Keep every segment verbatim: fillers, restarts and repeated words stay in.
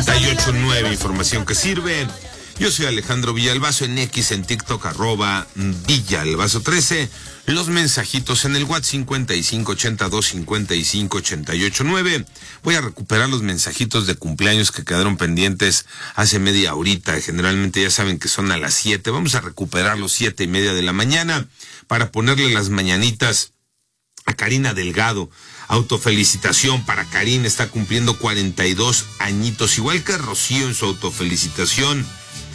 ochenta y ocho nueve, información que sirve. Yo soy Alejandro Villalbazo, en X, en TikTok, arroba Villalbazo trece. Los mensajitos en el WhatsApp cincuenta y cinco ochenta y dos cincuenta y cinco ochenta y ocho nueve. Voy a recuperar los mensajitos de cumpleaños que quedaron pendientes hace media horita. Generalmente ya saben que son a las siete. Vamos a recuperar los siete y media de la mañana para ponerle las mañanitas a Karina Delgado. Autofelicitación para Karina, está cumpliendo cuarenta y dos añitos, igual que Rocío en su autofelicitación.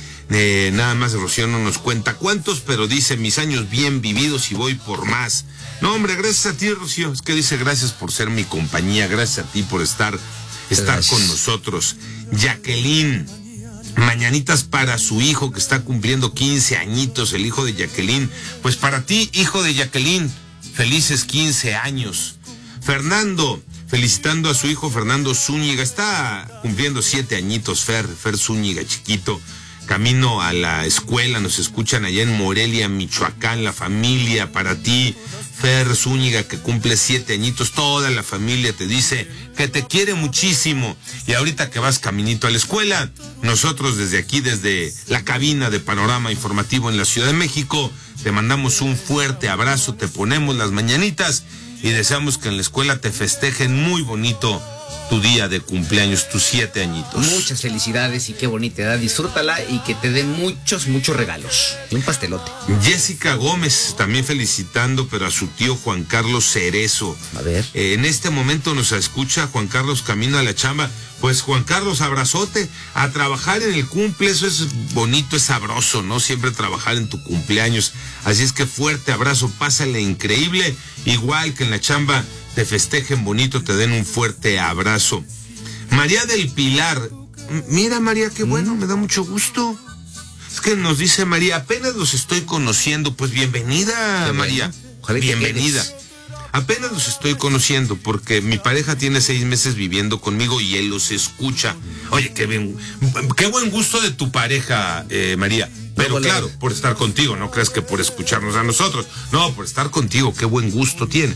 Eh, nada más Rocío no nos cuenta cuántos, pero dice: mis años bien vividos y voy por más. No, hombre, gracias a ti, Rocío. Es que dice: gracias por ser mi compañía, gracias a ti por estar, estar con nosotros. Jacqueline, mañanitas para su hijo que está cumpliendo quince añitos, el hijo de Jacqueline. Pues para ti, hijo de Jacqueline, felices quince años. Fernando, felicitando a su hijo Fernando Zúñiga, está cumpliendo siete añitos, Fer, Fer Zúñiga, chiquito. Camino a la escuela, nos escuchan allá en Morelia, Michoacán, la familia, para ti, Fer Zúñiga, que cumple siete añitos, toda la familia te dice que te quiere muchísimo. Y ahorita que vas caminito a la escuela, nosotros desde aquí, desde la cabina de Panorama Informativo en la Ciudad de México, te mandamos un fuerte abrazo, te ponemos las mañanitas y deseamos que en la escuela te festejen muy bonito tu día de cumpleaños, tus siete añitos. Muchas felicidades y qué bonita edad, disfrútala y que te den muchos, muchos regalos. Y un pastelote. Jessica Gómez también felicitando, pero a su tío Juan Carlos Cerezo. A ver. Eh, en este momento nos escucha Juan Carlos camino a la chamba. Pues Juan Carlos, abrazote, a trabajar en el cumple, eso es bonito, es sabroso, ¿no? Siempre trabajar en tu cumpleaños. Así es que fuerte abrazo, pásale increíble, igual que en la chamba te festejen bonito, te den un fuerte abrazo. María del Pilar, mira María, qué bueno, me da mucho gusto. Es que nos dice María, apenas los estoy conociendo, pues bienvenida María, bienvenida. Apenas los estoy conociendo porque mi pareja tiene seis meses viviendo conmigo y él los escucha. Oye, qué, bien, qué buen gusto de tu pareja, eh, María. Pero no, claro, por estar contigo, no creas que por escucharnos a nosotros. No, por estar contigo, qué buen gusto tiene.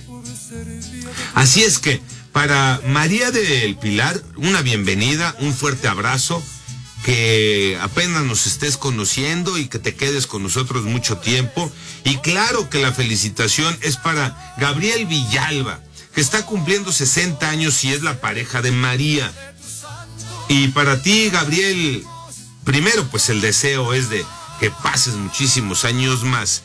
Así es que, para María del Pilar, una bienvenida, un fuerte abrazo. Que apenas nos estés conociendo y que te quedes con nosotros mucho tiempo. Y claro que la felicitación es para Gabriel Villalba, que está cumpliendo sesenta años y es la pareja de María. Y para ti, Gabriel, primero pues el deseo es de que pases muchísimos años más.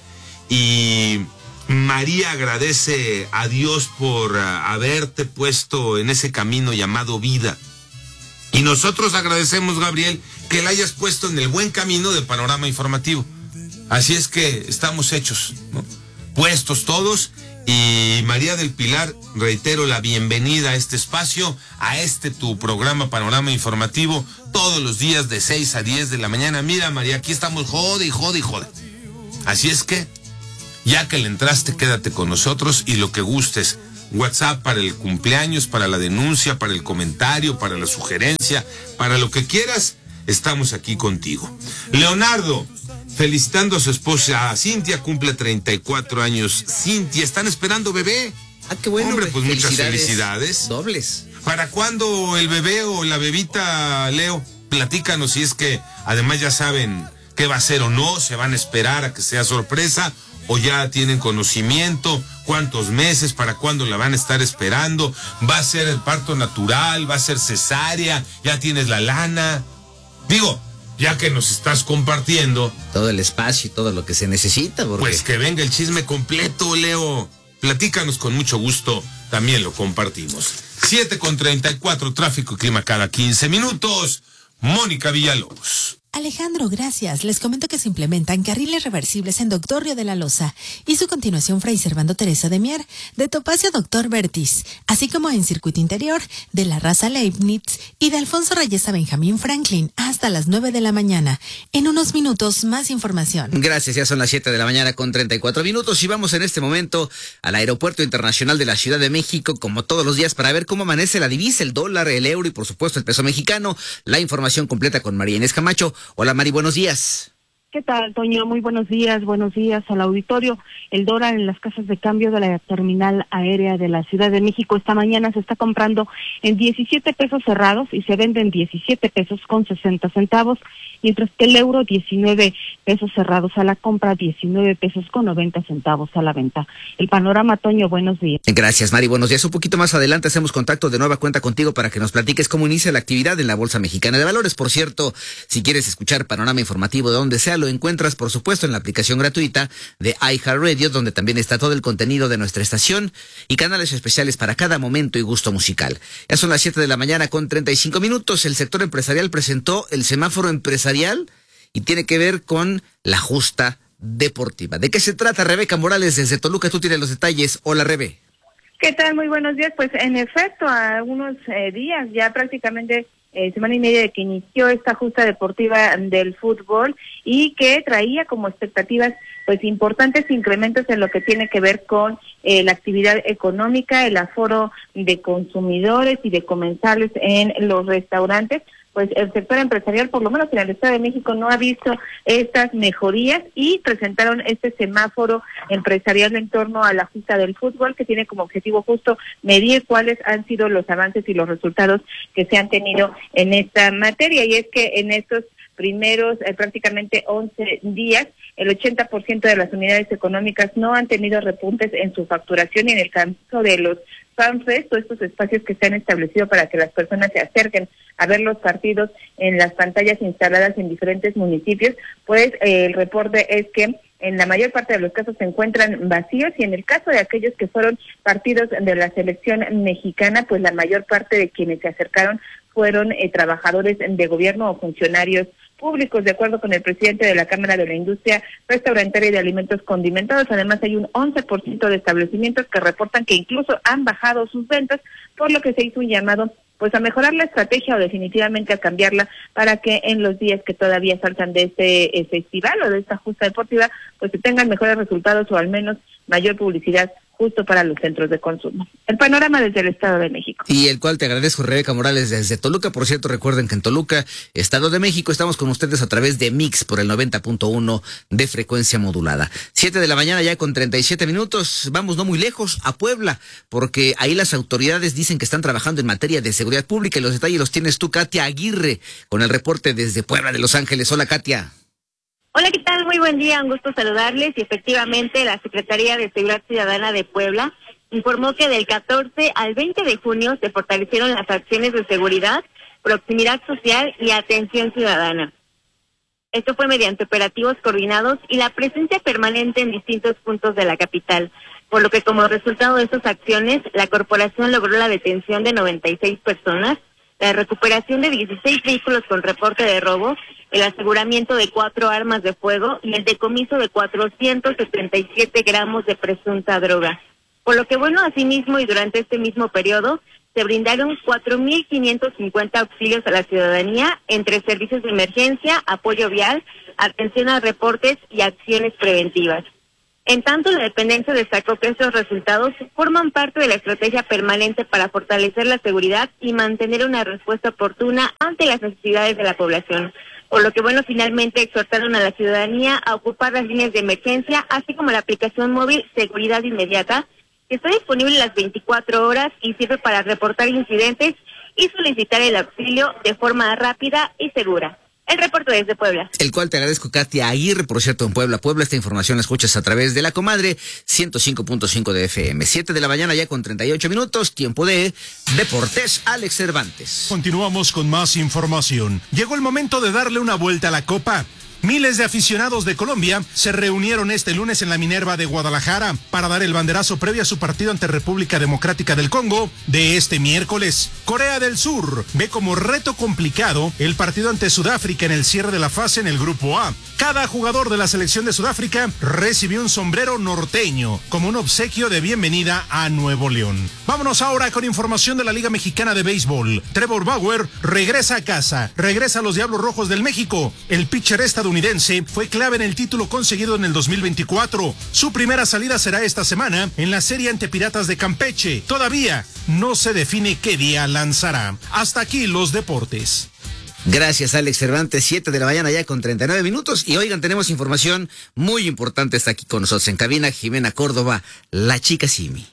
Y María agradece a Dios por uh, haberte puesto en ese camino llamado vida. Y nosotros agradecemos, Gabriel, que la hayas puesto en el buen camino de Panorama Informativo. Así es que estamos hechos, ¿no? Puestos todos. Y María del Pilar, reitero la bienvenida a este espacio, a este tu programa Panorama Informativo, todos los días de seis a diez de la mañana. Mira, María, aquí estamos jode y jode y jode. Así es que, ya que le entraste, quédate con nosotros y lo que gustes. WhatsApp para el cumpleaños, para la denuncia, para el comentario, para la sugerencia, para lo que quieras, estamos aquí contigo. Leonardo, felicitando a su esposa, a Cintia, cumple treinta y cuatro años. Cintia, ¿están esperando bebé? Ah, qué bueno. Hombre, pues felicidades, muchas felicidades. Dobles. ¿Para cuándo el bebé o la bebita, Leo? Platícanos si es que además ya saben qué va a ser o no, se van a esperar a que sea sorpresa o ya tienen conocimiento, cuántos meses, para cuándo la van a estar esperando, va a ser el parto natural, va a ser cesárea, ya tienes la lana. Digo, ya que nos estás compartiendo todo el espacio y todo lo que se necesita, porque... pues que venga el chisme completo, Leo. Platícanos con mucho gusto, también lo compartimos. siete con treinta y cuatro, tráfico y clima cada quince minutos. Mónica Villalobos. Alejandro, gracias. Les comento que se implementan carriles reversibles en Doctor Río de la Loza y su continuación Fray Servando Teresa de Mier, de Topacio Doctor Vertis, así como en Circuito Interior de la Raza Leibniz y de Alfonso Reyes a Benjamín Franklin hasta las nueve de la mañana. En unos minutos, más información. Gracias, ya son las siete de la mañana con treinta y cuatro minutos y vamos en este momento al Aeropuerto Internacional de la Ciudad de México, como todos los días, para ver cómo amanece la divisa, el dólar, el euro y por supuesto el peso mexicano. La información completa con María Inés Camacho. Hola Mari, buenos días. ¿Qué tal, Toño? Muy buenos días, buenos días al auditorio. El dólar en las casas de cambio de la terminal aérea de la Ciudad de México esta mañana se está comprando en diecisiete pesos cerrados y se vende en diecisiete pesos con sesenta centavos, mientras que el euro diecinueve pesos cerrados a la compra, diecinueve pesos con noventa centavos a la venta. El panorama, Toño, buenos días. Gracias, Mari, buenos días. Un poquito más adelante hacemos contacto de nueva cuenta contigo para que nos platiques cómo inicia la actividad en la Bolsa Mexicana de Valores. Por cierto, si quieres escuchar panorama informativo de donde sea, lo encuentras, por supuesto, en la aplicación gratuita de iHeartRadio, donde también está todo el contenido de nuestra estación y canales especiales para cada momento y gusto musical. Ya son las siete de la mañana con treinta y cinco minutos. El sector empresarial presentó el semáforo empresarial y tiene que ver con la justa deportiva. ¿De qué se trata, Rebeca Morales, desde Toluca? Tú tienes los detalles. Hola, Rebe. ¿Qué tal? Muy buenos días. Pues en efecto, a algunos eh, días, ya prácticamente eh, semana y media de que inició esta justa deportiva del fútbol y que traía como expectativas pues importantes incrementos en lo que tiene que ver con eh, la actividad económica, el aforo de consumidores y de comensales en los restaurantes. Pues el sector empresarial, por lo menos en el Estado de México, no ha visto estas mejorías y presentaron este semáforo empresarial en torno a la justa del fútbol, que tiene como objetivo justo medir cuáles han sido los avances y los resultados que se han tenido en esta materia. Y es que en estos primeros eh, prácticamente once días, el ochenta por ciento de las unidades económicas no han tenido repuntes en su facturación, y en el caso de los FanFest, todos estos espacios que se han establecido para que las personas se acerquen a ver los partidos en las pantallas instaladas en diferentes municipios, pues eh, el reporte es que en la mayor parte de los casos se encuentran vacíos, y en el caso de aquellos que fueron partidos de la selección mexicana, pues la mayor parte de quienes se acercaron fueron eh, trabajadores de gobierno o funcionarios públicos, de acuerdo con el presidente de la Cámara de la Industria Restaurantera y de Alimentos Condimentados. Además, hay un once por ciento de establecimientos que reportan que incluso han bajado sus ventas, por lo que se hizo un llamado pues a mejorar la estrategia o definitivamente a cambiarla para que en los días que todavía faltan de este eh, festival o de esta justa deportiva, pues se tengan mejores resultados o al menos mayor publicidad justo para los centros de consumo. El panorama desde el Estado de México. Y el cual te agradezco, Rebeca Morales, desde Toluca. Por cierto, recuerden que en Toluca, Estado de México, estamos con ustedes a través de Mix por el noventa punto uno de frecuencia modulada. Siete de la mañana ya con treinta y siete minutos. Vamos no muy lejos, a Puebla, porque ahí las autoridades dicen que están trabajando en materia de seguridad pública, y los detalles los tienes tú, Katia Aguirre, con el reporte desde Puebla de Los Ángeles. Hola, Katia. Hola, ¿qué tal? Muy buen día, un gusto saludarles. Y efectivamente, la Secretaría de Seguridad Ciudadana de Puebla informó que del catorce al veinte de junio se fortalecieron las acciones de seguridad, proximidad social y atención ciudadana. Esto fue mediante operativos coordinados y la presencia permanente en distintos puntos de la capital, por lo que como resultado de estas acciones, la corporación logró la detención de noventa y seis personas, la recuperación de dieciséis vehículos con reporte de robo, el aseguramiento de cuatro armas de fuego y el decomiso de cuatrocientos setenta y siete gramos de presunta droga. Por lo que, bueno, asimismo y durante este mismo periodo, se brindaron cuatro mil quinientos cincuenta auxilios a la ciudadanía entre servicios de emergencia, apoyo vial, atención a reportes y acciones preventivas. En tanto, la dependencia destacó que estos resultados forman parte de la estrategia permanente para fortalecer la seguridad y mantener una respuesta oportuna ante las necesidades de la población. Por lo que, bueno, finalmente exhortaron a la ciudadanía a ocupar las líneas de emergencia, así como la aplicación móvil Seguridad Inmediata, que está disponible las veinticuatro horas y sirve para reportar incidentes y solicitar el auxilio de forma rápida y segura. El reporte desde Puebla. El cual te agradezco, Katia Aguirre, por cierto, en Puebla. Puebla, esta información la escuchas a través de La Comadre, ciento cinco punto cinco de F M. Siete de la mañana ya con treinta y ocho minutos, tiempo de Deportes, Alex Cervantes. Continuamos con más información. Llegó el momento de darle una vuelta a la Copa. Miles de aficionados de Colombia se reunieron este lunes en la Minerva de Guadalajara para dar el banderazo previo a su partido ante República Democrática del Congo de este miércoles. Corea del Sur ve como reto complicado el partido ante Sudáfrica en el cierre de la fase en el Grupo A. Cada jugador de la selección de Sudáfrica recibió un sombrero norteño como un obsequio de bienvenida a Nuevo León. Vámonos ahora con información de la Liga Mexicana de Béisbol. Trevor Bauer regresa a casa, regresa a los Diablos Rojos del México. El pitcher estadounidense fue clave en el título conseguido en el dos mil veinticuatro. Su primera salida será esta semana en la serie ante Piratas de Campeche. Todavía no se define qué día lanzará. Hasta aquí los deportes. Gracias, Alex Cervantes. Siete de la mañana ya con treinta y nueve minutos. Y oigan, tenemos información muy importante. Está aquí con nosotros en cabina Jimena Córdoba, la chica Simi.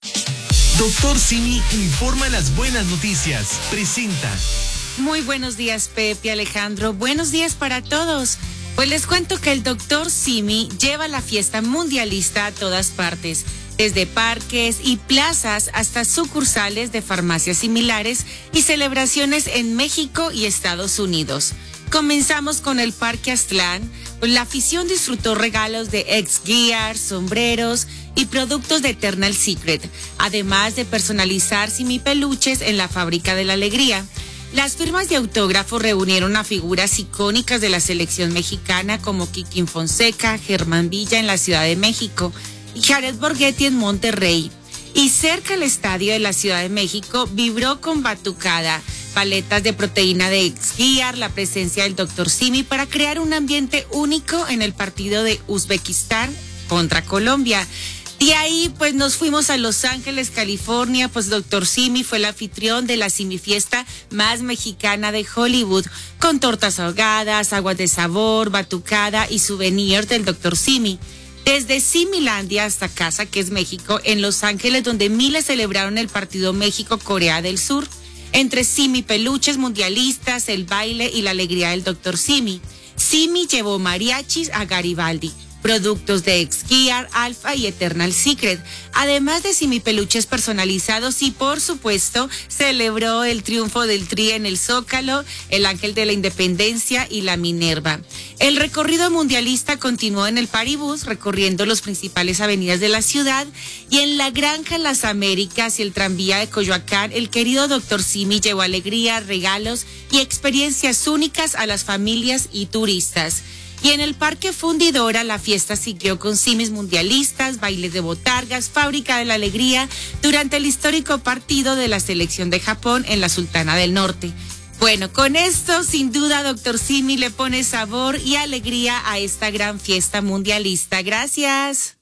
Doctor Simi informa las buenas noticias. Presenta. Muy buenos días, Pepe, Alejandro. Buenos días para todos. Pues les cuento que el doctor Simi lleva la fiesta mundialista a todas partes, desde parques y plazas hasta sucursales de farmacias similares y celebraciones en México y Estados Unidos. Comenzamos con el Parque Aztlán. La afición disfrutó regalos de X-Gear, sombreros y productos de Eternal Secret, además de personalizar Simi peluches en la Fábrica de la Alegría. Las firmas de autógrafo reunieron a figuras icónicas de la selección mexicana como Kikín Fonseca, Germán Villa en la Ciudad de México y Jared Borghetti en Monterrey. Y cerca al estadio de la Ciudad de México vibró con batucada, paletas de proteína de X-Gear, la presencia del doctor Simi para crear un ambiente único en el partido de Uzbekistán contra Colombia. De ahí, pues nos fuimos a Los Ángeles, California, pues doctor Simi fue el anfitrión de la Simi Fiesta más mexicana de Hollywood, con tortas ahogadas, aguas de sabor, batucada y souvenirs del doctor Simi. Desde Similandia hasta Casa, que es México, en Los Ángeles, donde miles celebraron el partido México-Corea del Sur. Entre Simi peluches mundialistas, el baile y la alegría del doctor Simi. Simi llevó mariachis a Garibaldi, productos de X-Gear, Alpha y Eternal Secret, además de Simi peluches personalizados y por supuesto celebró el triunfo del Tri en el Zócalo, el Ángel de la Independencia y la Minerva. El recorrido mundialista continuó en el Paribús, recorriendo las principales avenidas de la ciudad, y en la Granja Las Américas y el tranvía de Coyoacán, el querido doctor Simi llevó alegría, regalos y experiencias únicas a las familias y turistas. Y en el Parque Fundidora la fiesta siguió con simis mundialistas, bailes de botargas, Fábrica de la Alegría durante el histórico partido de la selección de Japón en la Sultana del Norte. Bueno, con esto sin duda doctor Simi le pone sabor y alegría a esta gran fiesta mundialista. Gracias.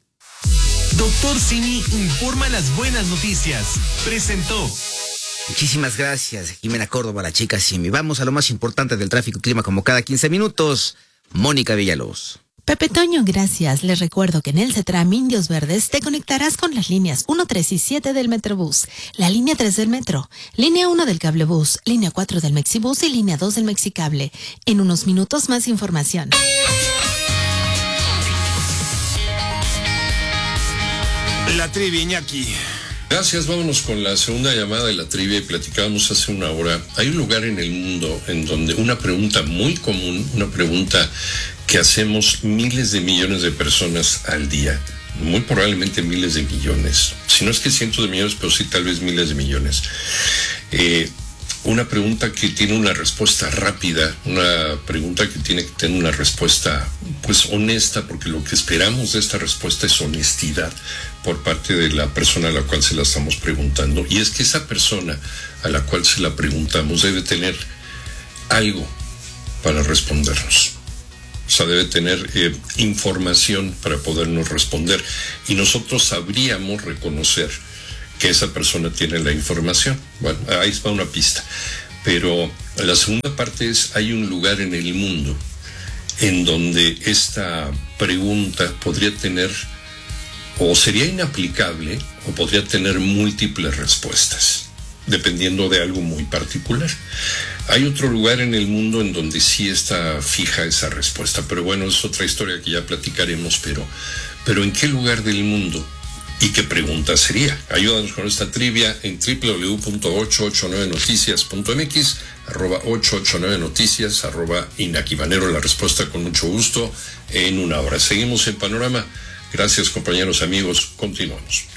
Doctor Simi informa las buenas noticias. Presentó. Muchísimas gracias, Jimena Córdoba, la chica Simi. Vamos a lo más importante del tráfico y clima como cada quince minutos. Mónica Villalobos. Pepe Toño, gracias. Les recuerdo que en el CETRAM Indios Verdes te conectarás con las líneas uno, tres y siete del Metrobús, la línea tres del Metro, línea uno del Cablebús, línea cuatro del Mexibús y línea dos del Mexicable. En unos minutos más información. La trivia, Iñaki. Gracias, vámonos con la segunda llamada de la trivia y platicábamos hace una hora. Hay un lugar en el mundo en donde una pregunta muy común, una pregunta que hacemos miles de millones de personas al día, muy probablemente miles de millones, si no es que cientos de millones, pero sí tal vez miles de millones. Eh, una pregunta que tiene una respuesta rápida, una pregunta que tiene que tener una respuesta pues honesta, porque lo que esperamos de esta respuesta es honestidad por parte de la persona a la cual se la estamos preguntando. Y es que esa persona a la cual se la preguntamos debe tener algo para respondernos. O sea, debe tener eh, información para podernos responder. Y nosotros sabríamos reconocer que esa persona tiene la información. Bueno, ahí va una pista. Pero la segunda parte es, hay un lugar en el mundo en donde esta pregunta podría tener, o sería inaplicable, o podría tener múltiples respuestas, dependiendo de algo muy particular. Hay otro lugar en el mundo en donde sí está fija esa respuesta, pero bueno, es otra historia que ya platicaremos, pero, pero ¿en qué lugar del mundo? ¿Y qué pregunta sería? Ayúdanos con esta trivia en doble u doble u doble u punto ocho ocho nueve noticias punto m x, arroba ocho ocho nueve noticias, arroba Iñaki Manero. La respuesta con mucho gusto en una hora. Seguimos en Panorama. Gracias, compañeros, amigos. Continuamos.